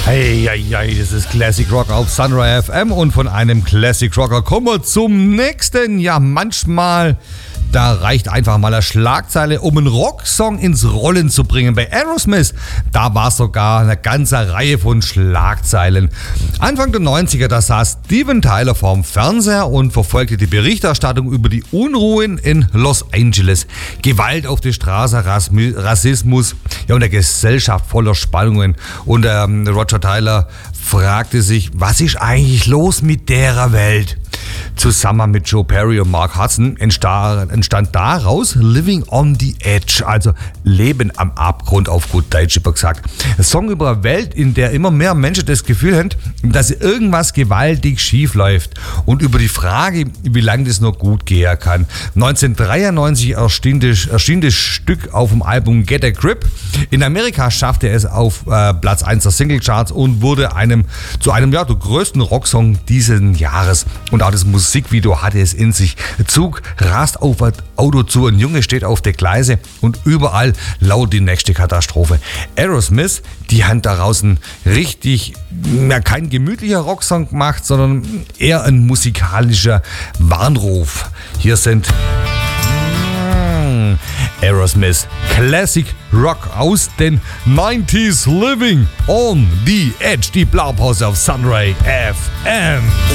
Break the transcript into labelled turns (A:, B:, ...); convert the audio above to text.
A: Hey, das ist Classic Rock auf Sunray FM und von einem Classic Rocker kommen wir zum nächsten. Ja, manchmal, da reicht einfach mal eine Schlagzeile, um einen Rocksong ins Rollen zu bringen. Bei Aerosmith, da war sogar eine ganze Reihe von Schlagzeilen. Anfang der 90er, da saß Steven Tyler vorm Fernseher und verfolgte die Berichterstattung über die Unruhen in Los Angeles. Gewalt auf der Straße, Rassismus, ja, und eine Gesellschaft voller Spannungen. Und Roger Tyler fragte sich, was ist eigentlich los mit der Welt? Zusammen mit Joe Perry und Mark Hudson entstand daraus Living on the Edge, also Leben am Abgrund auf gut Deutsch gesagt. Ein Song über eine Welt, in der immer mehr Menschen das Gefühl haben, dass irgendwas gewaltig schief läuft und über die Frage, wie lange das noch gut gehen kann. 1993 erschien das Stück auf dem Album Get a Grip. In Amerika schaffte es auf Platz 1 der Singlecharts und wurde zu einem der größten Rocksong dieses Jahres. Und auch das Musikvideo hatte es in sich. Der Zug rast auf ein Auto zu, ein Junge steht auf der Gleise und überall laut die nächste Katastrophe. Aerosmith, die haben daraus kein gemütlicher Rocksong gemacht, sondern eher ein musikalischer Warnruf. Hier sind Aerosmith, Classic Rock aus den 90s, Living on the Edge, die Blaupause auf Sunray FM.